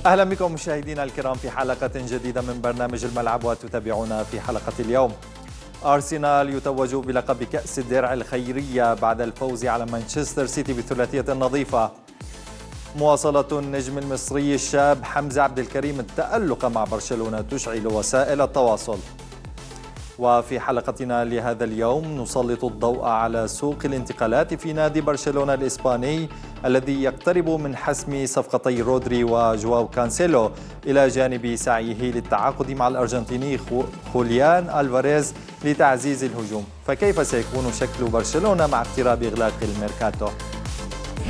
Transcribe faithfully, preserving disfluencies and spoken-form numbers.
أهلا بكم مشاهدينا الكرام في حلقة جديدة من برنامج الملعب، وتتابعونا في حلقة اليوم. أرسنال يتوج بلقب كأس الدرع الخيرية بعد الفوز على مانشستر سيتي بثلاثية نظيفة. مواصلة النجم المصري الشاب حمزة عبد الكريم التألق مع برشلونة تشعل وسائل التواصل. وفي حلقتنا لهذا اليوم نسلط الضوء على سوق الانتقالات في نادي برشلونة الإسباني الذي يقترب من حسم صفقتي رودري وجواو كانسيلو، إلى جانب سعيه للتعاقد مع الأرجنتيني خوليان ألفاريز لتعزيز الهجوم. فكيف سيكون شكل برشلونة مع اقتراب إغلاق الميركاتو؟